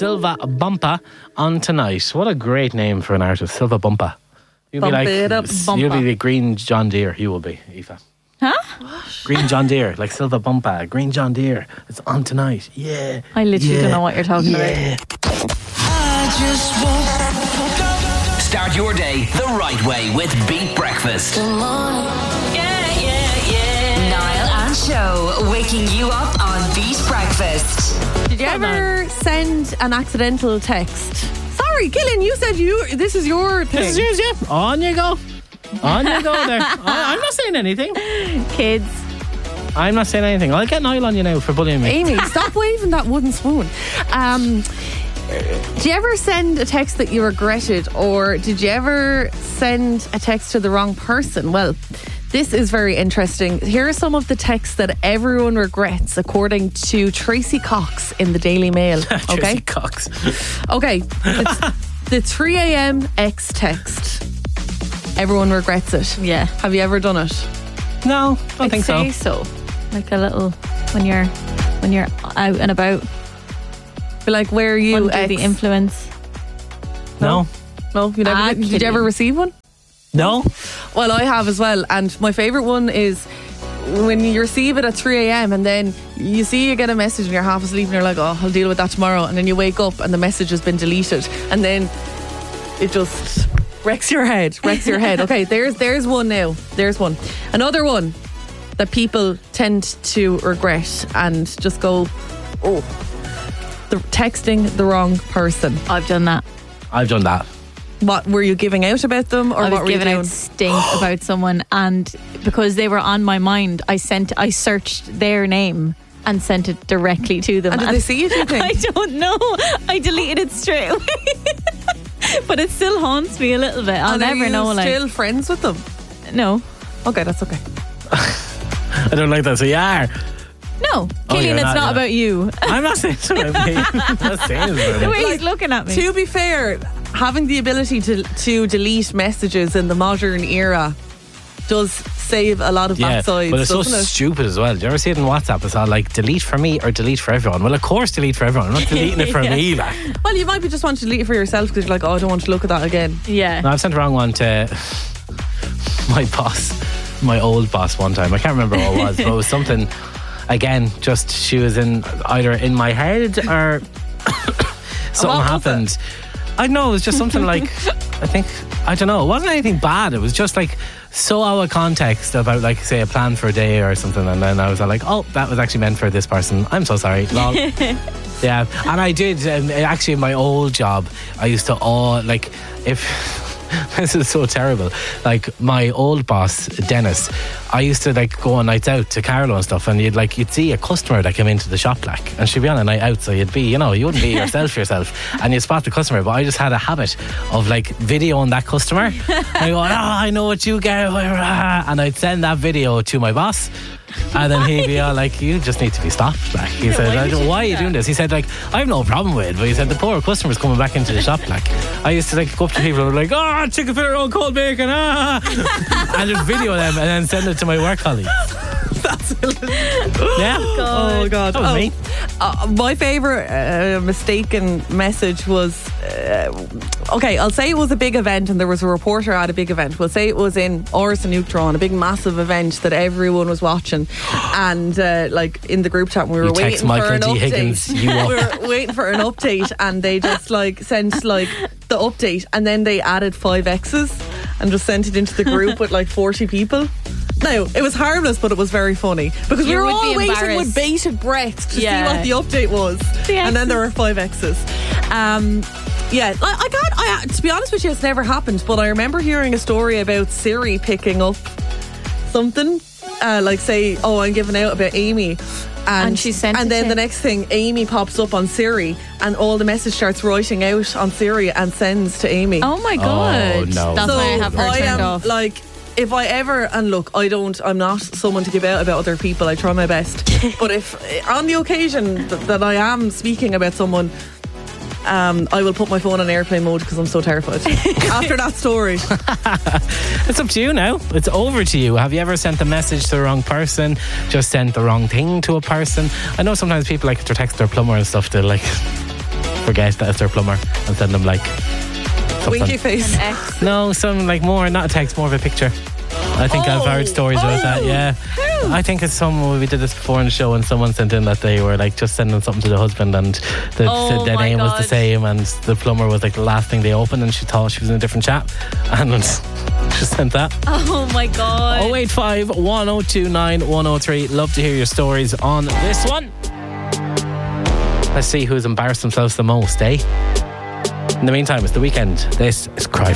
Silva Bumpa on tonight. What a great name for an artist, Silva Bumpa. You'll Bump it up, you'll Bumpa. be the Green John Deere. You will be, Aoife. Huh? Green John Deere, like Silva Bumpa. Green John Deere. It's on tonight. Yeah. I literally don't know what you're talking about. Start your day the right way with Beat Breakfast. Niall and Show, waking you up on Beat Breakfast. Did you ever send an accidental text? Sorry, Gillian, you said this is your thing. This is yours, yeah. On you go. On you go there. I'm not saying anything. Kids. I'm not saying anything. I'll get Niall on you now for bullying me. Amy, stop waving that wooden spoon. Did you ever send a text that you regretted, or did you ever send a text to the wrong person? Well, this is very interesting. Here are some of the texts that everyone regrets, according to Tracy Cox in the Daily Mail. Okay, Tracy Cox. Okay, the 3 a.m. X text. Everyone regrets it. Yeah. Have you ever done it? No, don't think so. Say so. Like a little when you're out and about. Be like, where are you? Under X? the influence. No. No, you never did. Did you ever receive one? No. Well, I have as well. And my favourite one is when you receive it at 3 a.m. and then you get a message and you're half asleep and you're like, oh, I'll deal with that tomorrow. And then you wake up and the message has been deleted. And then it just wrecks your head. Okay, there's one now. There's one. Another one that people tend to regret and just go, oh, texting the wrong person. I've done that. I've done that. What were you giving out about them, or I what was were you giving doing? out stink about someone, and because they were on my mind, I searched their name and sent it directly to them. And did they see it, do you think? I don't know. I deleted it straight away. But it still haunts me a little bit. I'll And never are you know. still friends with them? No. Okay, that's okay. I don't like that. So you are. No, Oh, Killian, you're it's not, not yeah. about you. I'm not saying it's about me. I'm not saying it's about The me. way he's looking at me. To be fair, having the ability to delete messages in the modern era does save a lot of backsides, but it's so doesn't it? stupid as well. Do you ever see it in WhatsApp? It's all like delete for me or delete for everyone. Well, of course delete for everyone. I'm not deleting it for me. Like. Well, you might be just want to delete it for yourself because you're like, oh, I don't want to look at that again. Yeah. No, I've sent the wrong one to my boss, my old boss one time. I can't remember what it was, but it was something, again, just she was either in my head or something happened. I don't know, it was just something like, I don't know, it wasn't anything bad. It was just like so out of context about, like, say, a plan for a day or something, and then I was like, oh, that was actually meant for this person. I'm so sorry. Lol. Yeah, and I did, actually in my old job, I used to this is so terrible. Like, my old boss, Dennis, I used to like go on nights out to Carlo and stuff, and you'd see a customer that came into the shop, like, and she'd be on a night out, so you'd be, you wouldn't be yourself, and you'd spot the customer. But I just had a habit of like videoing that customer. I go, I know what you get, and I'd send that video to my boss. And then he'd be all like, you just need to be stopped. Like, he said, why are you doing this? He said, like, I have no problem with it, but he said the poor customers coming back into the shop. Like, I used to like go up to people and be like, chicken fillet roll, cold bacon, and just video them and then send it to my work colleagues. That's Yeah. Oh God. That was me. My favourite mistaken message was okay, I'll say it was a big event and there was a reporter at a big event. We'll say it was in Áras an Uachtaráin, a big massive event that everyone was watching, and like in the group chat we were You waiting text for Michael an D. update. Higgins, you up. We were waiting for an update and they just like sent like the update and then they added 5 X's and just sent it into the group with like 40 people. No, it was harmless, but it was very funny because we You were would all be waiting with embarrassed. bated breath to Yeah. see what the update was, and then there were 5 X's. Yeah, I to be honest with you, it's never happened, but I remember hearing a story about Siri picking up something, like say, oh, I'm giving out about Amy. And she sent and it then to- the next thing, Amy pops up on Siri, and all the message starts writing out on Siri and sends to Amy. Oh my God. no. That's So why I have her I turned am off. like, if I ever, and look, I'm not someone to give out about other people, I try my best, but if on the occasion that I am speaking about someone, I will put my phone on airplane mode because I'm so terrified after that story. It's up to you now. It's over to you. Have you ever sent a message to the wrong person? Just sent the wrong thing to a person? I know sometimes people like to text their plumber and stuff to like forget that it's their plumber and send them like something. Winky face. No, some like more, not a text, more of a picture. I think I've heard stories about that. Yeah, I think it's we did this before in the show, and someone sent in that they were like just sending something to the husband, and said their name was the same, and the plumber was like the last thing they opened, and she thought she was in a different chat, and just sent that. Oh my God. 085 1029 103. Love to hear your stories on this one. Let's see who's embarrassed themselves the most, eh? In the meantime, it's the weekend. This is Cry